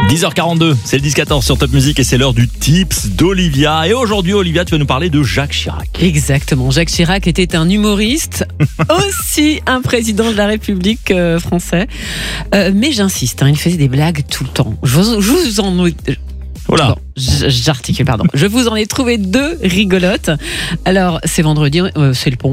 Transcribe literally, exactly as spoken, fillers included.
dix heures quarante-deux, c'est le dix quatorze sur Top Music et c'est l'heure du Tips d'Olivia. Et aujourd'hui, Olivia, tu vas nous parler de Jacques Chirac. Exactement. Jacques Chirac était un humoriste, aussi un président de la République euh, français. Euh, mais j'insiste, hein, il faisait des blagues tout le temps. Je vous, je vous en... Voilà. Bon, j'articule, pardon. Je vous en ai trouvé deux rigolotes. Alors, c'est vendredi, euh, c'est le pont.